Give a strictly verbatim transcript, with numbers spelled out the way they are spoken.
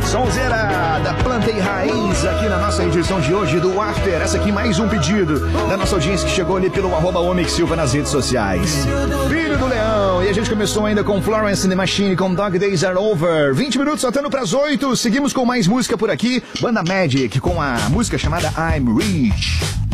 Sonzeira da Planta e Raiz aqui na nossa edição de hoje do After. Essa aqui mais um pedido da nossa audiência que chegou ali pelo arroba Omix Silva nas redes sociais. Filho do Leão. E a gente começou ainda com Florence and the Machine com Dog Days Are Over. vinte minutos saltando pras oito. Seguimos com mais música por aqui. Banda Magic com a música chamada I'm Rich.